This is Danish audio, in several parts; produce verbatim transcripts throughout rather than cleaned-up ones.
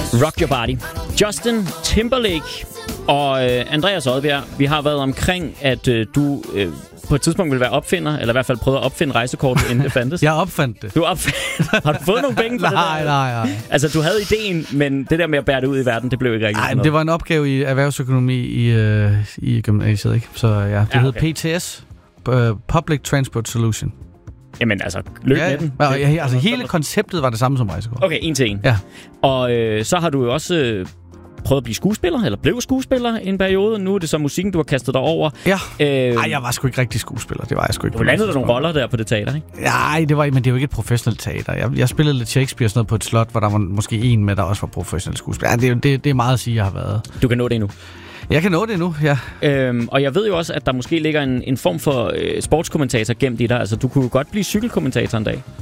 Rock Your Body. Justin Timberlake og øh, Andreas Odbjerg. Vi har været omkring, at øh, du øh, på et tidspunkt ville være opfinder, eller i hvert fald prøve at opfinde rejsekortet, inden det fandtes. Jeg opfandt det. Du opfandt. Har du fået nogle penge for nej, det der? Nej, nej, nej. Altså, du havde ideen, men det der med at bære det ud i verden, det blev ikke rigtig Nej, noget. det var en opgave i erhvervsøkonomi i, øh, i gymnasiet, ikke? Så ja, det ja, okay. hed P T S. Public Transport Solution. Jamen altså, løb ja, med den. Ja, ja, altså hele konceptet var det samme som rejsekort. Okay, en til en. Ja. Og øh, så har du jo også øh, prøvet at blive skuespiller, eller blev skuespiller i en periode. Nu er det så musikken, du har kastet dig over. Ja. Øh, Ej, jeg var sgu ikke rigtig skuespiller. Det var jeg sgu ikke. Du landede der nogle roller der på det teater, ikke? Nej, det var, men det er jo ikke et professionelt teater. Jeg, jeg spillede lidt Shakespeare sådan noget på et slot, hvor der var måske en med, der også var professionel skuespiller. Ja, det, det, det er meget at sige, jeg har været. Du kan nå det endnu. Jeg kan nå det nu, ja. Øhm, og jeg ved jo også, at der måske ligger en, en form for øh, sportskommentator gemt i dig. Altså, du kunne jo godt blive cykelkommentator en dag.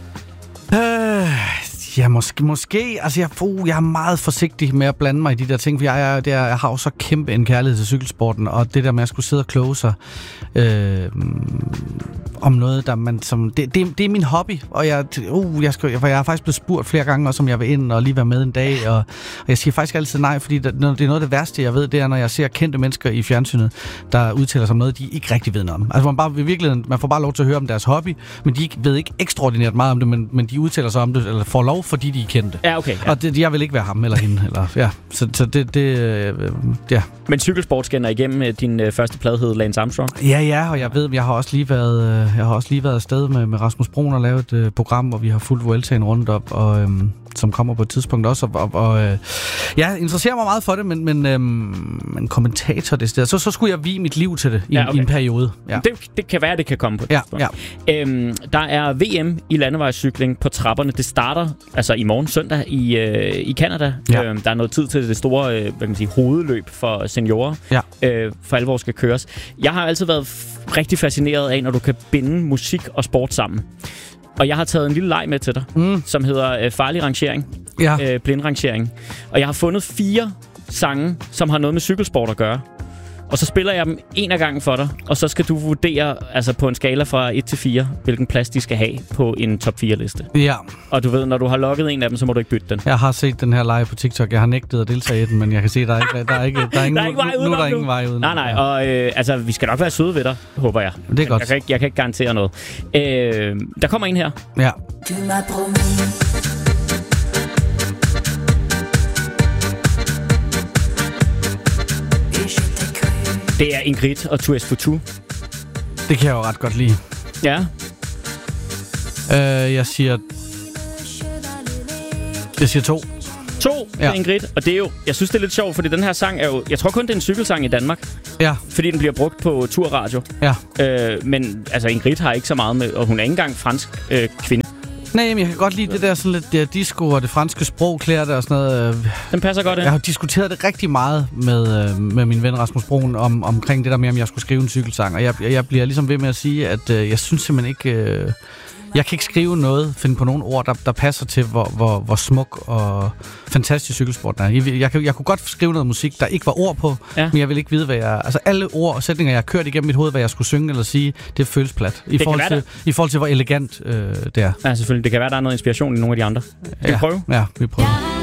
Øh, ja, måske. måske. Altså, jeg, uh, jeg er meget forsigtig med at blande mig i de der ting, for jeg, jeg, jeg, jeg har jo så kæmpe en kærlighed til cykelsporten, og det der med at skulle sidde og kloge sig øh, om noget, der man som... Det, det, det er min hobby, og jeg, uh, jeg, skal, jeg, jeg har faktisk blevet spurgt flere gange, også om jeg vil ind og lige være med en dag, og, og jeg siger faktisk altid nej, fordi det, det er noget af det værste, jeg ved, det er, når jeg ser kendte mennesker i fjernsynet, der udtaler sig om noget, de ikke rigtig ved noget om. Altså, man, bare, virkelig, man får bare lov til at høre om deres hobby, men de ikke, ved ikke ekstraordinært meget om det, men, men de udtaler sig om det, eller får lov, fordi de er kendte. Ja, okay. Ja. Og det, jeg vil ikke være ham eller hende. Eller, ja. Så, så det, det øh, ja. Men cykelsport skinner igennem. Din øh, første plade hed Lance Armstrong. Ja, ja, og jeg ved, jeg har også lige været, øh, jeg har også lige været afsted med, med Rasmus Broen og lavet et øh, program, hvor vi har fulgt Vueltaen rundt op, og, øh, som kommer på et tidspunkt også. Og, og øh, jeg interesserer mig meget for det, men, men, øh, men kommentator det sted. Så, så skulle jeg vie mit liv til det i, ja, okay. i en periode. Ja. Det, det kan være, at det kan komme på et ja, tidspunkt. Ja. Øhm, der er V M i landevejscykling på trapperne. Det starter altså i morgen søndag i, øh, i Canada. Ja. Øhm, der er noget tid til det store øh, hvad kan man sige, hovedløb for seniorer. Ja. Øh, for alvor skal køres. Jeg har altid været f- rigtig fascineret af, når du kan binde musik og sport sammen. Og jeg har taget en lille leg med til dig, mm. som hedder øh, farlig rangering. Ja. Øh, blindrangering. Og jeg har fundet fire sange, som har noget med cykelsport at gøre. Og så spiller jeg dem en af gangen for dig, og så skal du vurdere altså på en skala fra et til fire, hvilken plads de skal have på en top fire liste. Ja. Og du ved, når du har logget en af dem, så må du ikke bytte den. Jeg har set den her live på TikTok. Jeg har nægtet at deltage i den, men jeg kan se, at der er ikke, der er ikke, der er ingen, der er ikke vej nu, nu er der ingen vej uden. Nej, nej, og øh, altså, vi skal nok være søde ved dig, håber jeg. Det er godt. Jeg kan ikke, jeg kan ikke garantere noget. Øh, der kommer en her. Ja. Det er Ingrid og Tours for Two. Det kan jeg jo ret godt lide. Ja. Øh, jeg siger... Jeg siger to. To ja. Til Ingrid. Og det er jo... Jeg synes, det er lidt sjovt, fordi den her sang er jo... Jeg tror kun, det er en cykelsang i Danmark. Ja. Fordi den bliver brugt på turradio. Ja. Øh, men altså, Ingrid har ikke så meget med... Og hun er ikke engang fransk øh, kvinde. Nej, men jeg kan godt lide det der sådan lidt der disco og det franske sprog, klæder det og sådan noget. Den passer godt ind. Jeg har diskuteret det rigtig meget med, med min ven Rasmus Broen om, omkring det der med, om jeg skulle skrive en cykelsang. Og jeg, jeg bliver ligesom ved med at sige, at øh, jeg synes simpelthen ikke... Øh, jeg kan ikke skrive noget, finde på nogle ord, der, der passer til, hvor, hvor, hvor smuk og fantastisk cykelsporten er. Jeg, jeg, jeg, jeg kunne godt skrive noget musik, der ikke var ord på, ja. Men jeg vil ikke vide, hvad jeg... Altså alle ord og sætninger, jeg har kørt igennem mit hoved, hvad jeg skulle synge eller sige, det føles plat. I, forhold til, i forhold til, hvor elegant øh, det er. Ja, selvfølgelig. Det kan være, der er noget inspiration i nogle af de andre. Skal ja. vi prøve? Ja, vi prøver.